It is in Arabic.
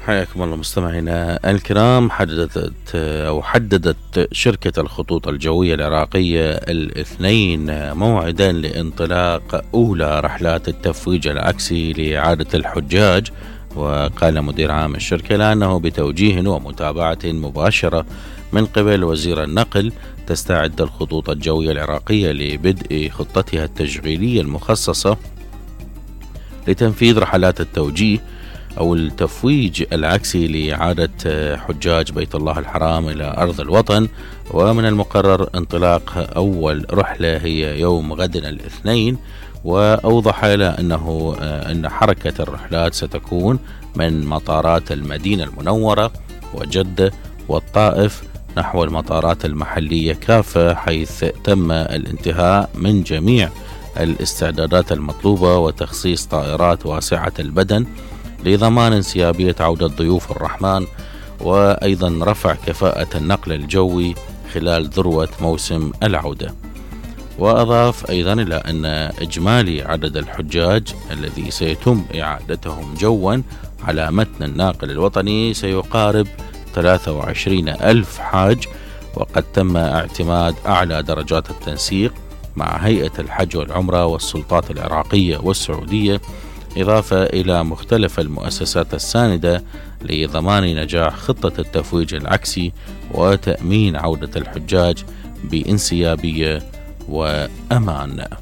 حياكم الله مستمعينا الكرام. حددت شركة الخطوط الجوية العراقية الاثنين موعدا لانطلاق أولى رحلات التفويج العكسي لإعادة الحجاج. وقال مدير عام الشركة لأنه بتوجيه ومتابعة مباشرة من قبل وزير النقل تستعد الخطوط الجوية العراقية لبدء خطتها التشغيلية المخصصة لتنفيذ رحلات التوجيه أو التفويج العكسي لإعادة حجاج بيت الله الحرام إلى أرض الوطن. ومن المقرر انطلاق أول رحلة هي يوم غد الاثنين. وأوضح أن حركة الرحلات ستكون من مطارات المدينة المنورة وجدة والطائف نحو المطارات المحلية كافة، حيث تم الانتهاء من جميع الاستعدادات المطلوبة وتخصيص طائرات واسعة البدن لضمان انسيابية عودة ضيوف الرحمن، وأيضا رفع كفاءة النقل الجوي خلال ذروة موسم العودة. وأضاف أيضا إلى أن إجمالي عدد الحجاج الذي سيتم إعادتهم جوا على متن الناقل الوطني سيقارب 23,000 حاج، وقد تم اعتماد أعلى درجات التنسيق مع هيئة الحج والعمرة والسلطات العراقية والسعودية، إضافة إلى مختلف المؤسسات الساندة لضمان نجاح خطة التفويج العكسي وتأمين عودة الحجاج بانسيابية وأمان.